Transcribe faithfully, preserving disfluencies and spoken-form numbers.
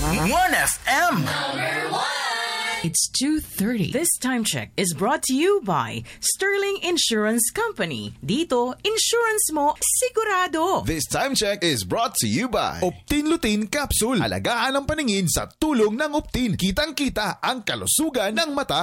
one F M. It's two thirty. This time check is brought to you by Sterling Insurance Company. Dito, insurance mo sigurado. This time check is brought to you by Optin Lutein Capsule. Alagaan ang paningin sa tulong ng Optin. Kitang-kita ang kalusugan ng mata.